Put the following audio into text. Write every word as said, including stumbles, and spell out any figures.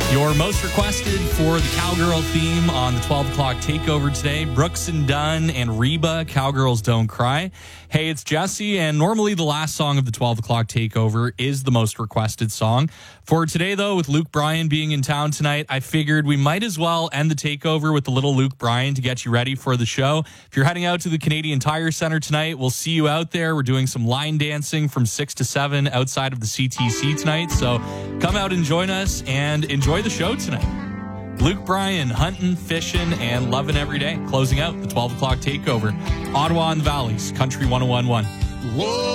Your most requested for the Cowgirl theme on the twelve o'clock takeover today, Brooks and Dunn and Reba, Cowgirls Don't Cry. Hey, it's Jesse, and normally the last song of the twelve o'clock takeover is the most requested song. For today, though, with Luke Bryan being in town tonight, I figured we might as well end the takeover with the little Luke Bryan to get you ready for the show. If you're heading out to the Canadian Tire Center tonight, we'll see you out there. We're doing some line dancing from six to seven outside of the C T C tonight, so come out and join us and enjoy the show tonight. Luke Bryan, hunting, fishing, and loving every day. Closing out the twelve o'clock takeover. Ottawa and the Valleys, Country one oh one point one. Whoa.